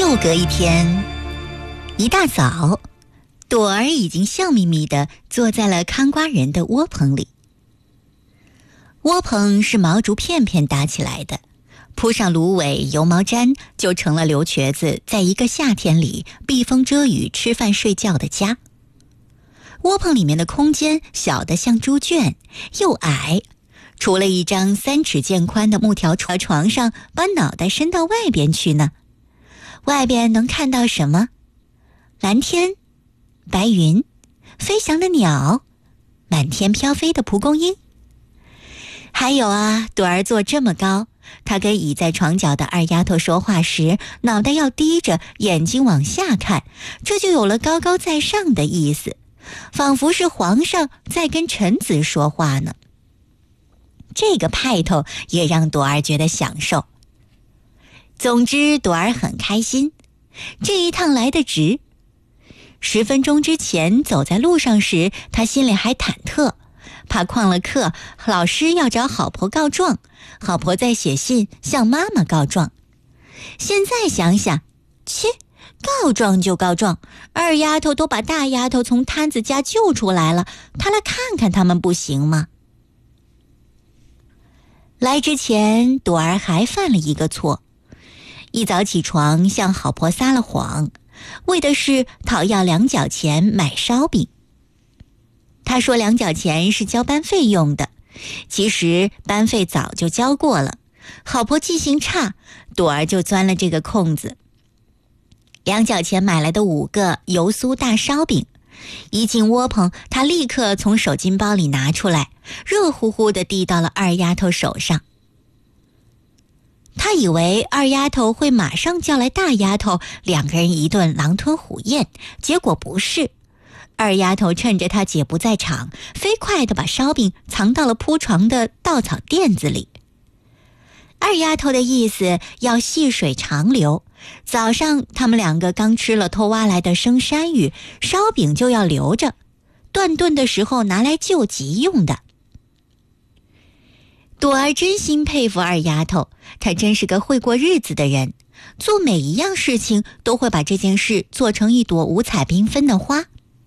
又隔一天，一大早，朵儿已经笑眯眯地坐在了看瓜人的窝棚里。窝棚是毛竹片片搭起来的，铺上芦苇、油毛毡，就成了刘瘸子在一个夏天里避风遮雨、吃饭睡觉的家。窝棚里面的空间小得像猪圈，又矮，除了一张3尺见宽的木条床上，把脑袋伸到外边去呢。外边能看到什么？蓝天、白云、飞翔的鸟，满天飘飞的蒲公英。还有啊，朵儿坐这么高，她跟倚在床角的二丫头说话时，脑袋要低着，眼睛往下看，这就有了高高在上的意思，仿佛是皇上在跟臣子说话呢。这个派头也让朵儿觉得享受。总之，朵儿很开心，这一趟来得值。10分钟之前走在路上时，她心里还忐忑，怕旷了课，老师要找好婆告状，好婆再写信向妈妈告状。现在想想，切，告状就告状，二丫头都把大丫头从摊子家救出来了，她来看看他们不行吗？来之前，朵儿还犯了一个错，一早起床向好婆撒了谎，为的是讨要2角钱买烧饼。他说2角钱是交班费用的，其实班费早就交过了。好婆记性差，朵儿就钻了这个空子。2角钱买来的5个油酥大烧饼，一进窝棚，他立刻从手巾包里拿出来，热乎乎地递到了二丫头手上。他以为二丫头会马上叫来大丫头，2个人一顿狼吞虎咽，结果不是。二丫头趁着她姐不在场，飞快地把烧饼藏到了铺床的稻草垫子里。二丫头的意思要细水长流，早上他们2个刚吃了偷挖来的生山芋，烧饼就要留着，断顿的时候拿来救急用的。朵儿真心佩服二丫头，她真是个会过日子的人，做每一样事情都会把这件事做成一朵五彩缤纷的花。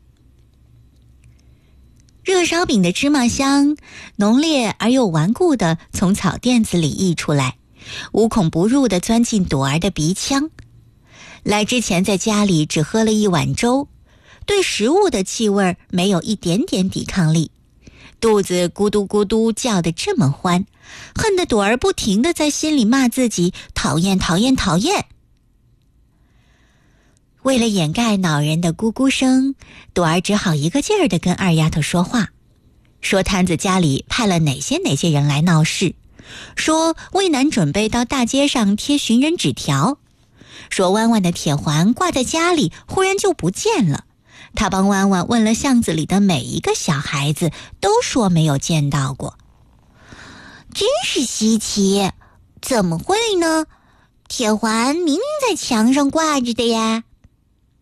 热烧饼的芝麻香浓烈而又顽固地从草垫子里溢出来，无孔不入地钻进朵儿的鼻腔。来之前在家里只喝了1碗粥，对食物的气味没有一点点抵抗力，肚子咕嘟咕嘟叫得这么欢，恨得朵儿不停地在心里骂自己讨厌讨厌讨厌。为了掩盖恼人的咕咕声，朵儿只好一个劲儿地跟二丫头说话，说摊子家里派了哪些人来闹事，说渭南准备到大街上贴寻人纸条，说弯弯的铁环挂在家里忽然就不见了，他帮弯弯问了巷子里的每一个小孩子，都说没有见到过。真是稀奇，怎么会呢？铁环明明在墙上挂着的呀。